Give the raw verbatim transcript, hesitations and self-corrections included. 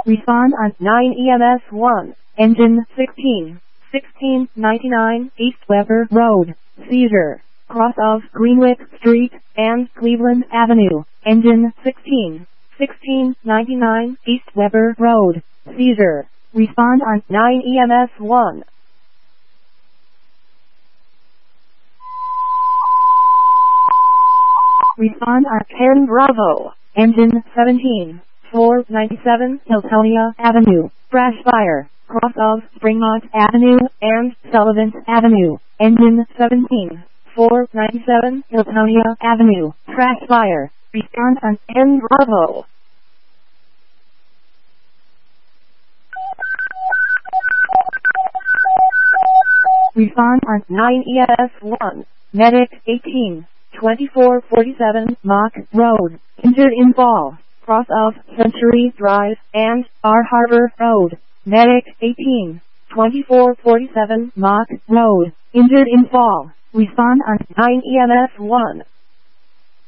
Respond on nine E M S one. Engine sixteen. sixteen ninety-nine East Weber Road, Cedar, cross of Greenwich Street and Cleveland Avenue. Engine sixteen. sixteen ninety-nine East Weber Road, Cedar. Respond on nine E M S one. Respond on ten Bravo. Engine seventeen. four ninety-seven Hiltonia Avenue, Crash Fire, cross of Springmont Avenue and Sullivan Avenue. Engine seventeen. four ninety-seven Hiltonia Avenue, Crash Fire. Respond on ten Bravo. Respond on nine E M S one. Medic eighteen. twenty-four forty-seven Mock Road, injured in fall, cross of Century Drive and R Harbor Road. Medic eighteen. twenty-four forty-seven Mock Road, injured in fall. Respond on nine E M S one.